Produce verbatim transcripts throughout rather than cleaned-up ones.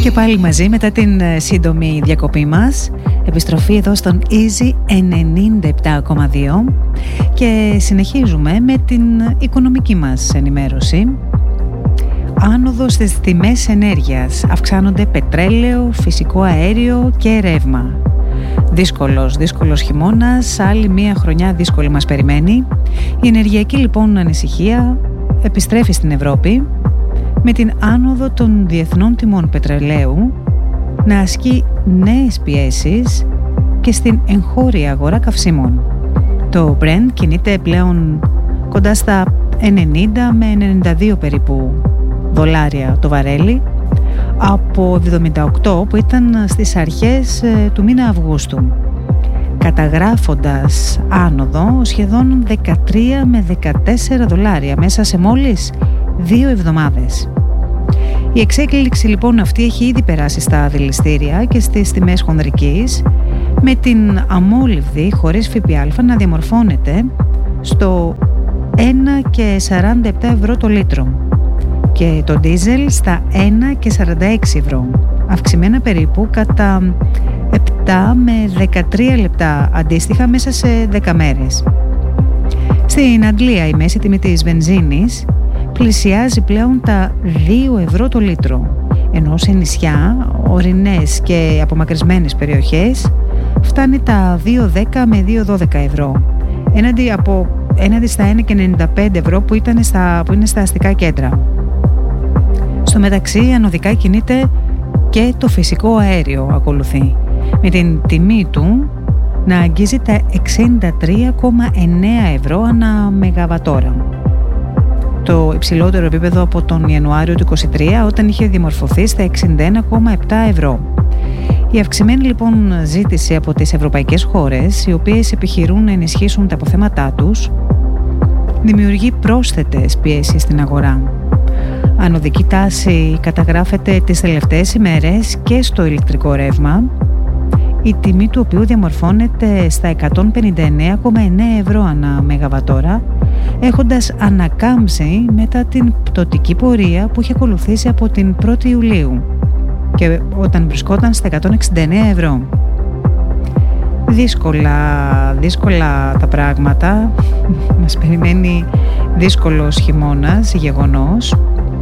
Και πάλι μαζί μετά την σύντομη διακοπή μας. Επιστροφή εδώ στον Easy ενενήντα επτά κόμμα δύο και συνεχίζουμε με την οικονομική μας ενημέρωση. Άνοδος στις τιμές ενέργειας. Αυξάνονται πετρέλαιο, φυσικό αέριο και ρεύμα. Δύσκολος, δύσκολος χειμώνας, άλλη μία χρονιά δύσκολη μας περιμένει. Η ενεργειακή λοιπόν ανησυχία επιστρέφει στην Ευρώπη με την άνοδο των διεθνών τιμών πετρελαίου να ασκεί νέες πιέσεις και στην εγχώρια αγορά καυσίμων. Το Brent κινείται πλέον κοντά στα ενενήντα με ενενήντα δύο περίπου δολάρια το βαρέλι από εβδομήντα οκτώ που ήταν στις αρχές του μήνα Αυγούστου, καταγράφοντας άνοδο σχεδόν δεκατρία με δεκατέσσερα δολάρια μέσα σε μόλις δύο εβδομάδες. Η εξέκληξη λοιπόν αυτή έχει ήδη περάσει στα δηληστήρια και στις τιμές χονδρικής, με την αμόλυβδη χωρίς ΦΠΑ να διαμορφώνεται στο ένα και σαράντα επτά ευρώ το λίτρο και το ντίζελ στα ένα και σαράντα έξι ευρώ, αυξημένα περίπου κατά επτά με δεκατρία λεπτά αντίστοιχα μέσα σε δέκα μέρες. Στην Αγγλία η μέση τιμή της βενζίνης πλησιάζει πλέον τα δύο ευρώ το λίτρο, ενώ σε νησιά, ορεινές και απομακρυσμένες περιοχές φτάνει τα δύο δέκα με δύο δώδεκα ευρώ, έναντι, από, έναντι στα ένα και ενενήντα πέντε ευρώ που, ήταν στα, που είναι στα αστικά κέντρα. Στο μεταξύ ανωδικά κινείται και το φυσικό αέριο ακολουθεί, με την τιμή του να αγγίζει τα εξήντα τρία κόμμα εννέα ευρώ ανά μεγαβατόρα. Το υψηλότερο επίπεδο από τον Ιανουάριο του είκοσι τρία, όταν είχε δημορφωθεί στα εξήντα ένα κόμμα επτά ευρώ. Η αυξημένη λοιπόν ζήτηση από τις ευρωπαϊκές χώρες, οι οποίες επιχειρούν να ενισχύσουν τα αποθέματά τους, δημιουργεί πρόσθετες πιέσεις στην αγορά. Ανωδική τάση καταγράφεται τις τελευταίες ημέρες και στο ηλεκτρικό ρεύμα, η τιμή του οποίου διαμορφώνεται στα εκατόν πενήντα εννέα κόμμα εννέα ευρώ ανά μεγαβατόρα, έχοντας ανακάμψει μετά την πτωτική πορεία που είχε ακολουθήσει από την πρώτη Ιουλίου και όταν βρισκόταν στα εκατόν εξήντα εννέα ευρώ. Δύσκολα, δύσκολα τα πράγματα, μας περιμένει δύσκολος χειμώνας, γεγονός.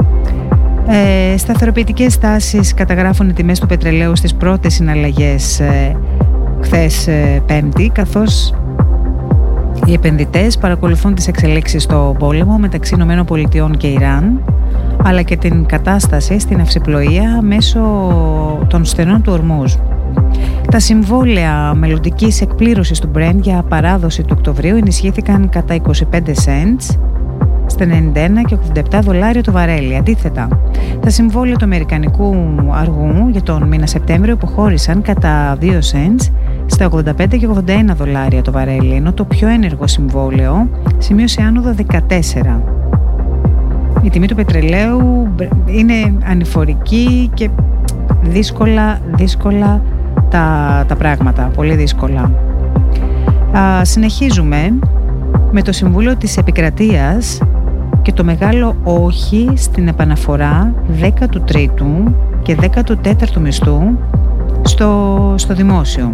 Ε, σταθεροποιητικές τάσεις καταγράφουν οι τιμές του πετρελαίου στις πρώτες συναλλαγές ε, χθες ε, Πέμπτη, καθώς οι επενδυτές παρακολουθούν τις εξελίξεις στο πόλεμο μεταξύ ΗΠΑ και Ιράν, αλλά και την κατάσταση στην αυσιπλοεία μέσω των στενών του Ορμούζ. Τα συμβόλαια μελλοντικής εκπλήρωσης του Brent για παράδοση του Οκτωβρίου ενισχύθηκαν κατά είκοσι πέντε cents στα ενενήντα ένα και ογδόντα επτά δολάρια το βαρέλι. Αντίθετα, τα συμβόλαια του αμερικανικού αργού για τον μήνα Σεπτέμβριο υποχώρησαν κατά δύο cents στα ογδόντα πέντε και ογδόντα ένα δολάρια το βαρέλι, ενώ το πιο ένεργο συμβόλαιο σημείωσε άνοδο δεκατέσσερα. Η τιμή του πετρελαίου είναι ανηφορική και δύσκολα, δύσκολα τα, τα πράγματα, πολύ δύσκολα. Α, συνεχίζουμε με το Συμβούλιο της Επικρατείας και το μεγάλο όχι στην επαναφορά δέκατου τρίτου και δέκατου τέταρτου μισθού στο, στο δημόσιο.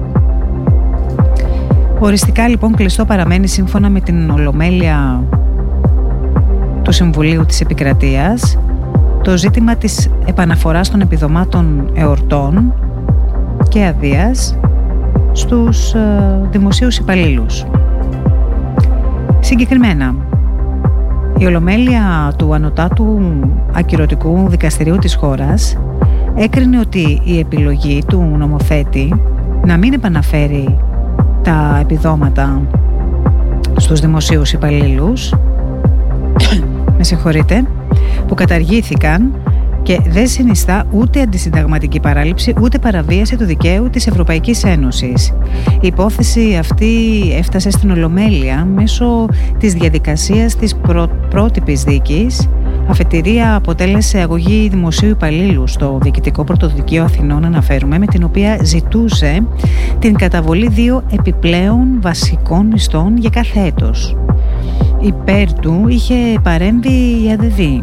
Οριστικά λοιπόν κλειστό παραμένει, σύμφωνα με την Ολομέλεια του Συμβουλίου της Επικρατείας, το ζήτημα της επαναφοράς των επιδομάτων εορτών και αδείας στους ε, δημοσίους υπαλλήλους. Συγκεκριμένα, η Ολομέλεια του Ανωτάτου Ακυρωτικού Δικαστηρίου της χώρας έκρινε ότι η επιλογή του νομοθέτη να μην επαναφέρει τα επιδόματα στους δημοσίους υπαλλήλους με συγχωρείτε, που καταργήθηκαν και δεν συνιστά ούτε αντισυνταγματική παράληψη ούτε παραβίαση του δικαίου της Ευρωπαϊκής Ένωσης. Η υπόθεση αυτή έφτασε στην Ολομέλεια μέσω της διαδικασίας της πρω... πρότυπης δίκης. Αφετηρία αποτέλεσε αγωγή δημοσίου υπαλλήλου στο Διοικητικό Πρωτοδικείο Αθηνών, αναφέρουμε, με την οποία ζητούσε την καταβολή δύο επιπλέον βασικών μισθών για κάθε έτος. Υπέρ του είχε παρέμβει η ΑΔΔ.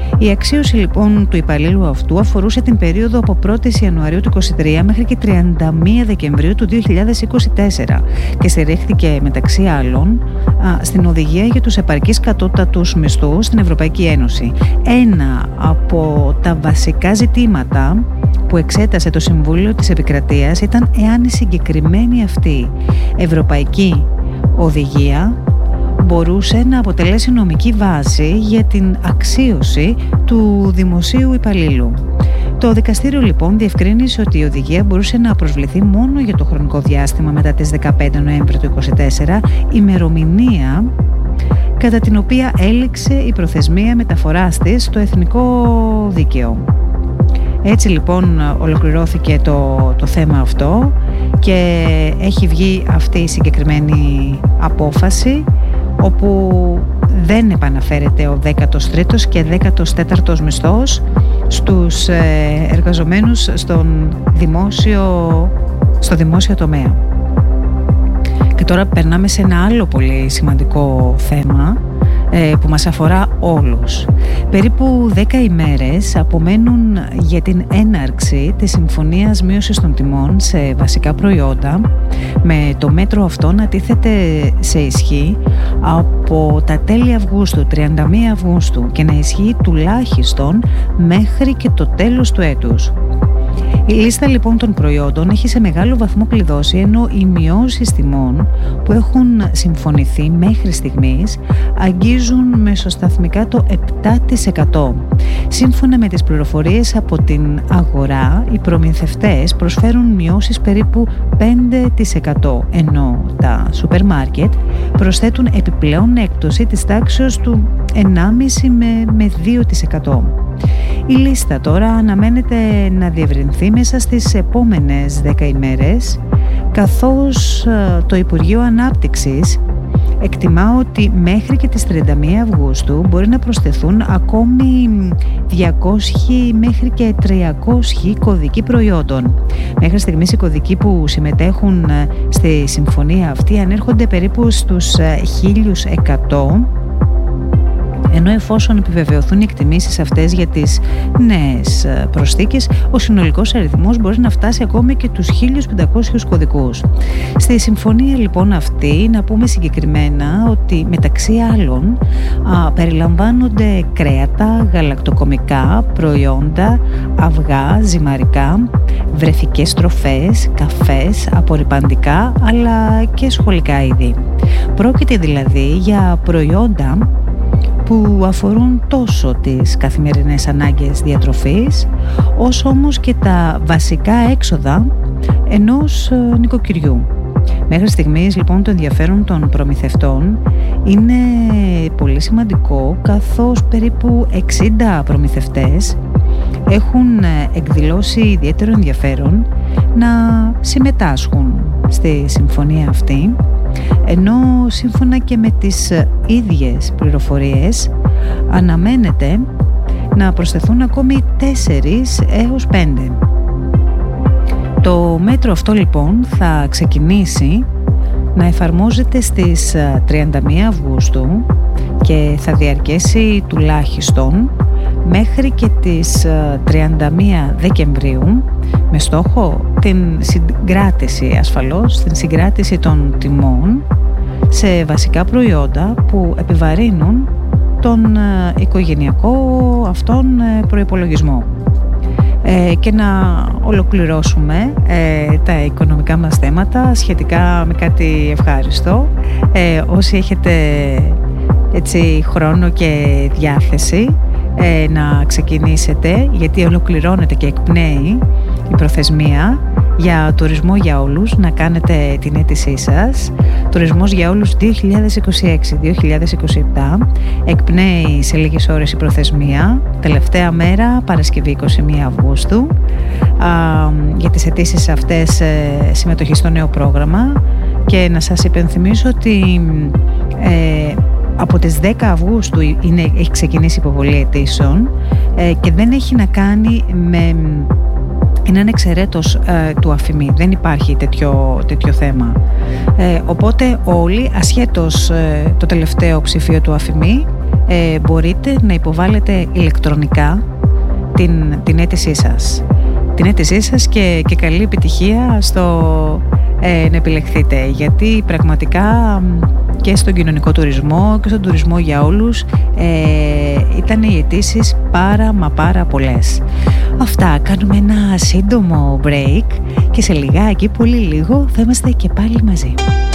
Η αξίωση λοιπόν του υπαλλήλου αυτού αφορούσε την περίοδο από πρώτη Ιανουαρίου του είκοσι τρία μέχρι και τριάντα μία Δεκεμβρίου του δύο χιλιάδες είκοσι τέσσερα και στηρίχθηκε μεταξύ άλλων στην οδηγία για τους επαρκείς κατώτατους μισθούς στην Ευρωπαϊκή Ένωση. Ένα από τα βασικά ζητήματα που εξέτασε το Συμβούλιο της Επικρατείας ήταν εάν η συγκεκριμένη αυτή ευρωπαϊκή οδηγία μπορούσε να αποτελέσει νομική βάση για την αξίωση του δημοσίου υπαλλήλου. Το δικαστήριο λοιπόν διευκρίνησε ότι η οδηγία μπορούσε να προσβληθεί μόνο για το χρονικό διάστημα μετά τις δεκαπέντε Νοεμβρίου του είκοσι τέσσερα, ημερομηνία κατά την οποία έληξε η προθεσμία μεταφοράς της στο εθνικό δίκαιο. Έτσι λοιπόν ολοκληρώθηκε το, το θέμα αυτό και έχει βγει αυτή η συγκεκριμένη απόφαση, όπου δεν επαναφέρεται ο δέκατος τρίτος και δέκατος τέταρτος μισθός στους εργαζομένους στον δημόσιο, στο δημόσιο τομέα. Και τώρα περνάμε σε ένα άλλο πολύ σημαντικό θέμα που μας αφορά όλους. Περίπου δέκα ημέρες απομένουν για την έναρξη της Συμφωνίας Μείωσης των Τιμών σε βασικά προϊόντα, με το μέτρο αυτό να τίθεται σε ισχύ από τα τέλη Αυγούστου, τριάντα μία Αυγούστου, και να ισχύει τουλάχιστον μέχρι και το τέλος του έτους. Η λίστα λοιπόν των προϊόντων έχει σε μεγάλο βαθμό κλειδώσει, ενώ οι μειώσεις τιμών που έχουν συμφωνηθεί μέχρι στιγμής αγγίζουν μεσοσταθμικά το επτά τοις εκατό. Σύμφωνα με τις πληροφορίες από την αγορά, οι προμηθευτές προσφέρουν μειώσεις περίπου πέντε τοις εκατό, ενώ τα σούπερ μάρκετ προσθέτουν επιπλέον έκπτωση της τάξης του ενάμιση με δύο τοις εκατό. Η λίστα τώρα αναμένεται να διευρυνθεί μέσα στις επόμενες δέκα ημέρες, καθώς το Υπουργείο Ανάπτυξης εκτιμά ότι μέχρι και τις τριάντα μία Αυγούστου μπορεί να προσθεθούν ακόμη διακόσιοι μέχρι και τριακόσιοι κωδικοί προϊόντων. Μέχρι στιγμής οι κωδικοί που συμμετέχουν στη συμφωνία αυτή ανέρχονται περίπου στους χίλιους εκατό, ενώ εφόσον επιβεβαιωθούν οι εκτιμήσεις αυτές για τις νέες προσθήκες, ο συνολικός αριθμός μπορεί να φτάσει ακόμη και τους χίλιους πεντακόσιους κωδικούς. Στη συμφωνία λοιπόν αυτή να πούμε συγκεκριμένα ότι μεταξύ άλλων α, περιλαμβάνονται κρέατα, γαλακτοκομικά, προϊόντα, αυγά, ζυμαρικά, βρεφικές τροφές, καφές, απορρυπαντικά αλλά και σχολικά είδη. Πρόκειται δηλαδή για προϊόντα που αφορούν τόσο τις καθημερινές ανάγκες διατροφής, όσο όμως και τα βασικά έξοδα ενός νοικοκυριού. Μέχρι στιγμής λοιπόν το ενδιαφέρον των προμηθευτών είναι πολύ σημαντικό, καθώς περίπου εξήντα προμηθευτές έχουν εκδηλώσει ιδιαίτερο ενδιαφέρον να συμμετάσχουν στη συμφωνία αυτή, ενώ σύμφωνα και με τις ίδιες πληροφορίες αναμένεται να προσθεθούν ακόμη τέσσερις έως πέντε. Το μέτρο αυτό λοιπόν θα ξεκινήσει να εφαρμόζεται στις τριάντα μία Αυγούστου και θα διαρκέσει τουλάχιστον μέχρι και τις τριάντα μία Δεκεμβρίου, με στόχο την συγκράτηση ασφαλώς, την συγκράτηση των τιμών σε βασικά προϊόντα που επιβαρύνουν τον οικογενειακό αυτόν προϋπολογισμό. Ε, και να ολοκληρώσουμε ε, τα οικονομικά μας θέματα σχετικά με κάτι ευχάριστο. Ε, όσοι έχετε έτσι χρόνο και διάθεση ε, να ξεκινήσετε, γιατί ολοκληρώνεται και εκπνέει η προθεσμία για τουρισμό για όλους, να κάνετε την αίτησή σας. Τουρισμός για όλους δύο χιλιάδες είκοσι έξι δύο χιλιάδες είκοσι επτά, εκπνέει σε λίγες ώρες η προθεσμία, τελευταία μέρα Παρασκευή είκοσι μία Αυγούστου. Α, για τις αιτήσεις αυτές ε, συμμετοχή στο νέο πρόγραμμα, και να σας υπενθυμίσω ότι ε, από τις δέκα Αυγούστου είναι, έχει ξεκινήσει η υποβολή αιτήσεων ε, και δεν έχει να κάνει με... είναι ανεξαιρέτως ε, του ΑΦΗΜΗ, δεν υπάρχει τέτοιο, τέτοιο θέμα. Ε, οπότε όλοι, ασχέτως ε, το τελευταίο ψηφίο του ΑΦΗΜΗ, ε, μπορείτε να υποβάλλετε ηλεκτρονικά την, την αίτησή σας. Την αίτησή σας και, και καλή επιτυχία στο ε, να επιλεχθείτε, γιατί πραγματικά και στον κοινωνικό τουρισμό και στον τουρισμό για όλους ε, ήταν οι αιτήσεις πάρα μα πάρα πολλές. Αυτά, κάνουμε ένα σύντομο break και σε λιγάκι, πολύ λίγο, θα είμαστε και πάλι μαζί.